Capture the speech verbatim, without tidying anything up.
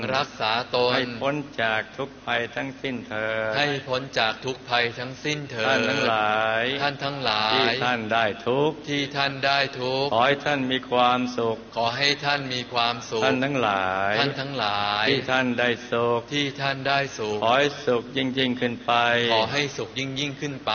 รักษาตนให้พ้นจากทุกภัยทั้งสิ้นเถิดให้พ้นจากทุกภัยทั้งสิ้นเถิดท่านทั้งหลายท่านทั้งหลายที่ท่านได้ทุกข์ที่ท่านได้ทุกข์ขอให้ท่านมีความสุขขอให้ท่านมีความสุขท่านทั้งหลายท่านทั้งหลายที่ท่านได้สุขที่ท่านได้สุขขอให้สุขยิ่งยิ่งขึ้นไปขอให้สุขยิ่งยิ่งขึ้นไป